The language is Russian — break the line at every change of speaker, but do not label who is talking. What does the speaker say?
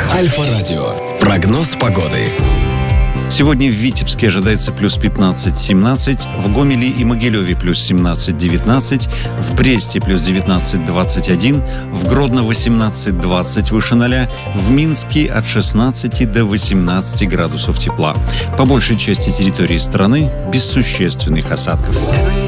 Альфа-радио. Прогноз погоды.
Сегодня в Витебске ожидается плюс 15-17, в Гомеле и Могилеве плюс 17-19, в Бресте плюс 19-21, в Гродно 18-20 выше 0, в Минске от 16 до 18 градусов тепла. По большей части территории страны без существенных осадков.